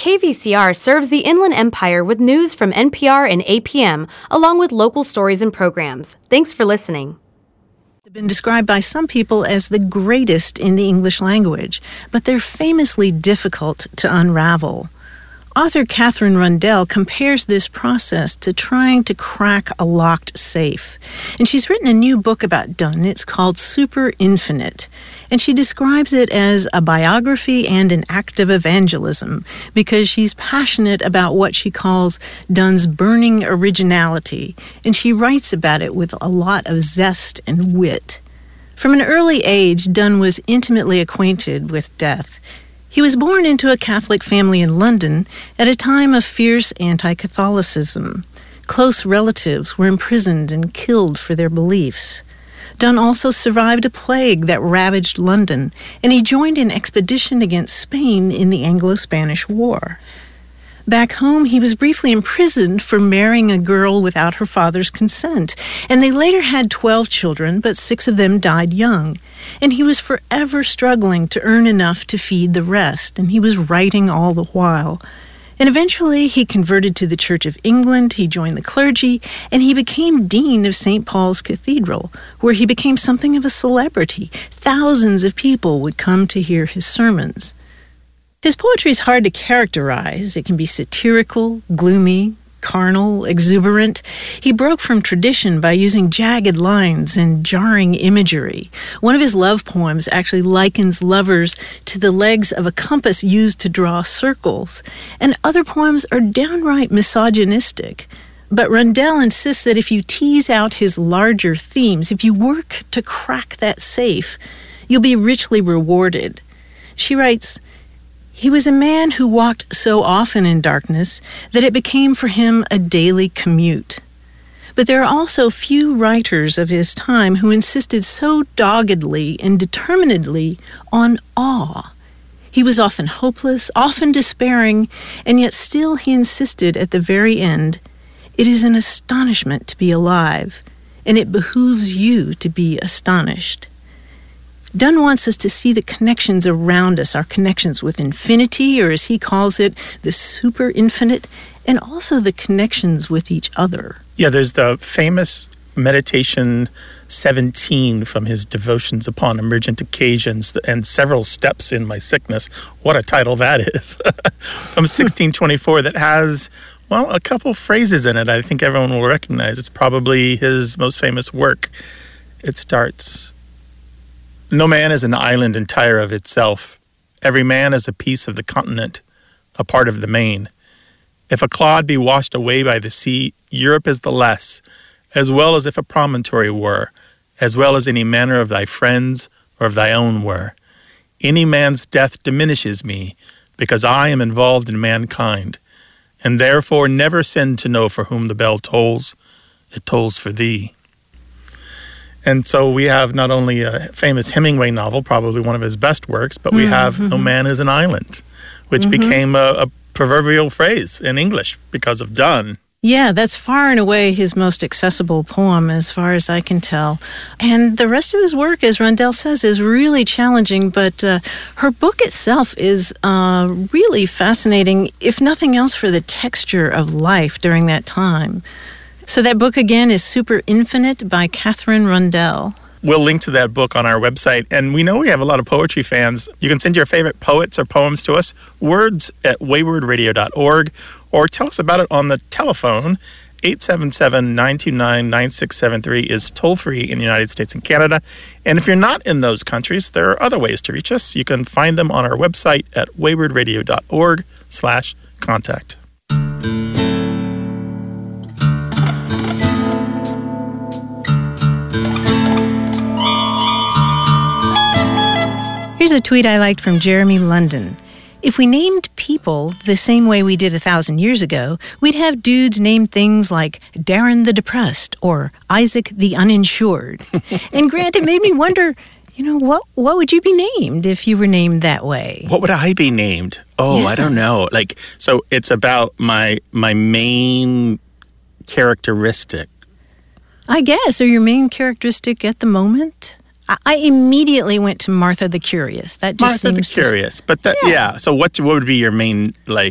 KVCR serves the Inland Empire with news from NPR and APM, along with local stories and programs. Thanks for listening. They've been described by some people as the greatest in the English language, but they're famously difficult to unravel. Author Katherine Rundell compares this process to trying to crack a locked safe. And she's written a new book about Donne. It's called Super Infinite. And she describes it as a biography and an act of evangelism because she's passionate about what she calls Donne's burning originality. And she writes about it with a lot of zest and wit. From an early age, Donne was intimately acquainted with death. He was born into a Catholic family in London at a time of fierce anti-Catholicism. Close relatives were imprisoned and killed for their beliefs. Donne also survived a plague that ravaged London, and he joined an expedition against Spain in the Anglo-Spanish War. Back home, he was briefly imprisoned for marrying a girl without her father's consent, and they later had 12 children, but 6 of them died young. And he was forever struggling to earn enough to feed the rest, and he was writing all the while. And eventually, he converted to the Church of England, he joined the clergy, and he became Dean of St. Paul's Cathedral, where he became something of a celebrity. Thousands of people would come to hear his sermons. His poetry is hard to characterize. It can be satirical, gloomy, carnal, exuberant. He broke from tradition by using jagged lines and jarring imagery. One of his love poems actually likens lovers to the legs of a compass used to draw circles. And other poems are downright misogynistic. But Rundell insists that if you tease out his larger themes, if you work to crack that safe, you'll be richly rewarded. She writes, "He was a man who walked so often in darkness that it became for him a daily commute. But there are also few writers of his time who insisted so doggedly and determinedly on awe. He was often hopeless, often despairing, and yet still he insisted at the very end, 'It is an astonishment to be alive, and it behooves you to be astonished.'" Donne wants us to see the connections around us, our connections with infinity, or as he calls it, the super infinite, and also the connections with each other. Yeah, there's the famous Meditation 17 from his Devotions Upon Emergent Occasions and Several Steps in My Sickness. What a title that is. From 1624 that has, well, a couple phrases in it I think everyone will recognize. It's probably his most famous work. It starts, "No man is an island entire of itself. Every man is a piece of the continent, a part of the main. If a clod be washed away by the sea, Europe is the less, as well as if a promontory were, as well as any manner of thy friends or of thy own were. Any man's death diminishes me, because I am involved in mankind, and therefore never send to know for whom the bell tolls. It tolls for thee." And so we have not only a famous Hemingway novel, probably one of his best works, but we have "No Man is an Island," which became a proverbial phrase in English because of Donne. Yeah, that's far and away his most accessible poem, as far as I can tell. And the rest of his work, as Rundell says, is really challenging, but her book itself is really fascinating, if nothing else for the texture of life during that time. So that book, again, is Super Infinite by Katherine Rundell. We'll link to that book on our website. And we know we have a lot of poetry fans. You can send your favorite poets or poems to us, words@waywardradio.org, or tell us about it on the telephone. 877-929-9673 is toll-free in the United States and Canada. And if you're not in those countries, there are other ways to reach us. You can find them on our website at waywardradio.org/contact. Here's a tweet I liked from Jeremy London. "If we named people the same way we did 1,000 years ago, we'd have dudes named things like Darren the Depressed or Isaac the Uninsured." And Grant, it made me wonder, what would you be named if you were named that way? What would I be named? Oh, yeah. I don't know. So it's about my main characteristic. I guess, or your main characteristic at the moment? I immediately went to Martha the Curious. That just Martha the Curious. But yeah. So what would be your main,